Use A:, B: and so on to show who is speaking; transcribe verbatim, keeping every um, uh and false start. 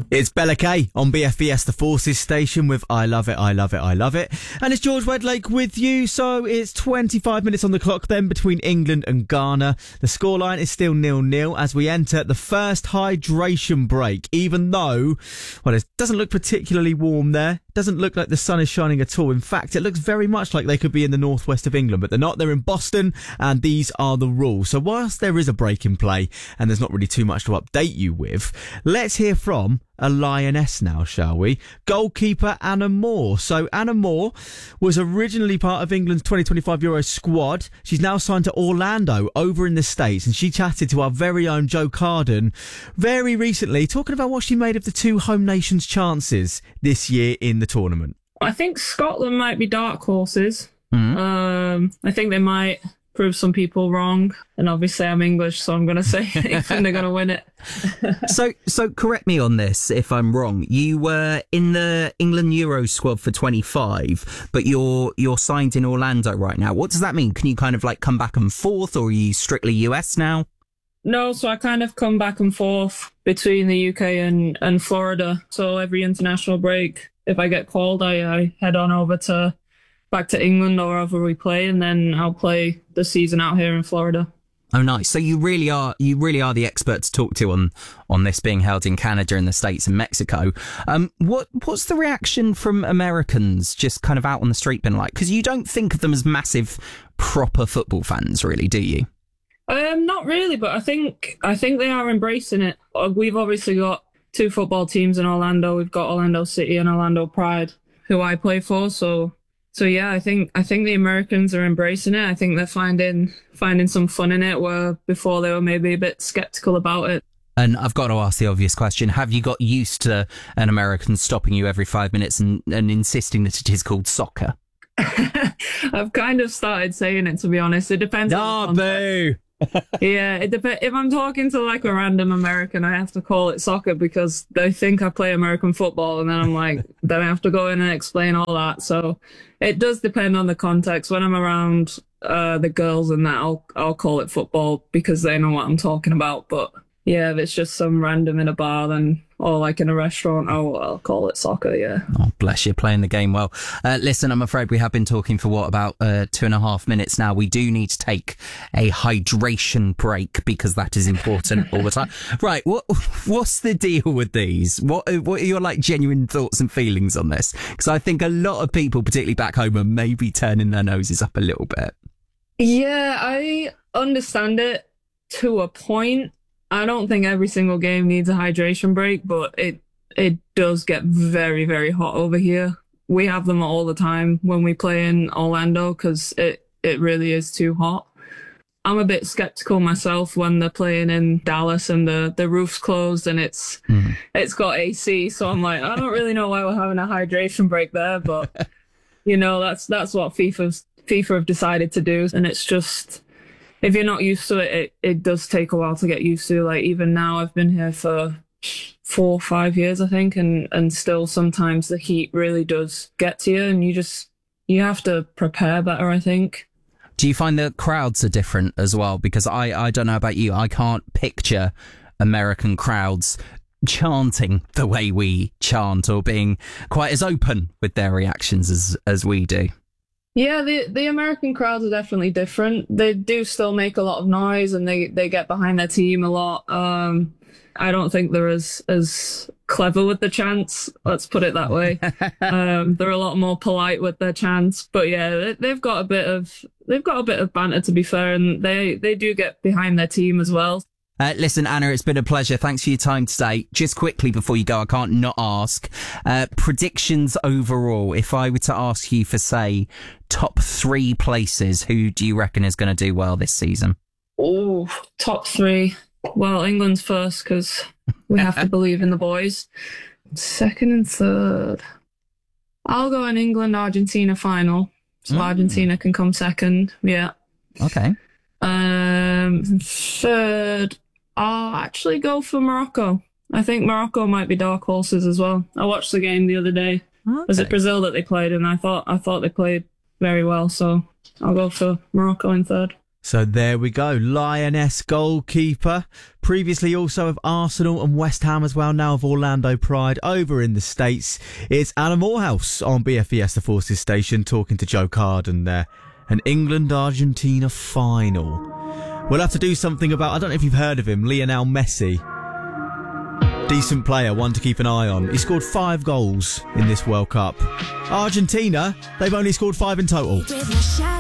A: It's Bella Kay on B F B S The Forces station with I Love It, I Love It, I Love It. And it's George Wedlake with you. So it's twenty-five minutes on the clock then between England and Ghana. The scoreline is still nil nil as we enter the first hydration break, even though, well, it doesn't look particularly warm there. Doesn't look like the sun is shining at all. In fact, it looks very much like they could be in the northwest of England, but they're not. They're in Boston, and these are the rules. So whilst there is a break in play, and there's not really too much to update you with, let's hear from a lioness now, shall we? Goalkeeper Anna Moore. So Anna Moore was originally part of England's twenty twenty-five Euro squad. She's now signed to Orlando over in the States, and she chatted to our very own Joe Carden very recently, talking about what she made of the two home nations' chances this year in the tournament.
B: I think Scotland might be dark horses.
A: Mm-hmm.
B: Um, I think they might prove some people wrong. And obviously I'm English, so I'm going to say they're going to win it.
C: so, so correct me on this if I'm wrong. You were in the England Euro squad for twenty-five, but you're you're signed in Orlando right now. What does that mean? Can you kind of like come back and forth, or are you strictly U S now?
B: No, so I kind of come back and forth between the U K and, and Florida. So every international break, if I get called, I, I head on over to back to England or wherever we play, and then I'll play the season out here in Florida.
C: Oh, nice. So you really are you really are the expert to talk to on on this being held in Canada and the States and Mexico. Um, what what's the reaction from Americans just kind of out on the street been like? Because you don't think of them as massive proper football fans, really, do you?
B: Um, not really, but I think I think they are embracing it. We've obviously got two football teams in Orlando. We've got Orlando City and Orlando Pride, who I play for. So, so yeah, I think I think the Americans are embracing it. I think they're finding finding some fun in it, where before they were maybe a bit skeptical about it.
C: And I've got to ask the obvious question: have you got used to an American stopping you every five minutes and, and insisting that it is called soccer?
B: I've kind of started saying it, to be honest. It depends.
A: No,
B: on the
A: boo.
B: Yeah, it dep- if I'm talking to like a random American, I have to call it soccer because they think I play American football, and then I'm like, then I have to go in and explain all that. So it does depend on the context. When I'm around uh, the girls and that, I'll I'll call it football because they know what I'm talking about. But yeah, if it's just some random in a bar, then or like in a restaurant, oh, I'll call it soccer, yeah.
C: Oh, bless you, playing the game well. Uh, listen, I'm afraid we have been talking for, what, about uh, two and a half minutes now. We do need to take a hydration break because that is important all the time. Right, what what's the deal with these? What, what are your, like, genuine thoughts and feelings on this? Because I think a lot of people, particularly back home, are maybe turning their noses up a little bit.
B: Yeah, I understand it to a point. I don't think every single game needs a hydration break, but it it does get very, very hot over here. We have them all the time when we play in Orlando because it, it really is too hot. I'm a bit skeptical myself when they're playing in Dallas and the, the roof's closed and it's mm. it's got A C. So I'm like, I don't really know why we're having a hydration break there, but you know, that's that's what FIFA's FIFA have decided to do, and it's just, if you're not used to it, it, it does take a while to get used to. Like, even now, I've been here for four or five years, I think, and, and still sometimes the heat really does get to you, and you just, you have to prepare better, I think.
C: Do you find the crowds are different as well? Because I, I don't know about you, I can't picture American crowds chanting the way we chant or being quite as open with their reactions as, as we do.
B: Yeah, the the American crowds are definitely different. They do still make a lot of noise and they, they get behind their team a lot. Um, I don't think they're as, as clever with the chants, let's put it that way. um, they're a lot more polite with their chants. But yeah, they, they've got a bit of they've got a bit of banter, to be fair, and they, they do get behind their team as well.
C: Uh, listen, Anna, it's been a pleasure. Thanks for your time today. Just quickly before you go, I can't not ask. Uh, predictions overall. If I were to ask you for, say, top three places, who do you reckon is going to do well this season?
B: Oh, top three. Well, England's first because we have to believe in the boys. Second and third. I'll go an England-Argentina final. So mm. Argentina can come second. Yeah.
C: Okay.
B: Um, third, I'll actually go for Morocco. I think Morocco might be dark horses as well. I watched the game the other day. Okay. Was it Brazil that they played? And I thought I thought they played very well. So I'll go for Morocco in third.
A: So there we go. Lioness goalkeeper. Previously also of Arsenal and West Ham as well. Now of Orlando Pride over in the States. It's Alan Morehouse on B F E S The Forces Station talking to Joe Carden there. An England-Argentina final. We'll have to do something about, I don't know if you've heard of him, Lionel Messi. Decent player, one to keep an eye on. He scored five goals in this World Cup. Argentina, they've only scored five in total.